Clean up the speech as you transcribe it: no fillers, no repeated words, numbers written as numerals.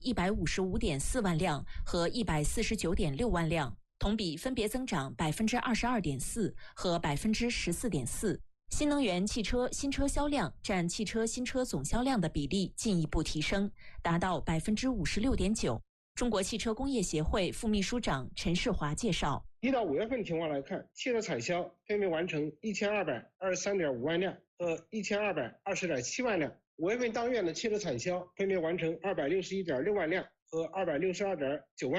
155.4万辆和149.6万辆，同比分别增长22.4%和14.4%。新能源汽车新车销量占汽车新车总销量的比例进一步提升，达到56.9%。中国汽车工业协会副秘书长陈世华介绍 ，1到5月份情况来看，汽车产销分别完成1223.5万辆和1220.7万辆。5月份当月的汽车产销分别完成261.6万辆和262.9万